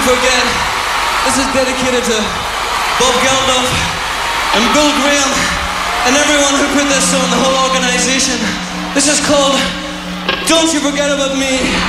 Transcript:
Forget. This is dedicated to Bob Geldof and Bill Graham and everyone who put this on, the whole organization. This is called Don't You Forget About Me.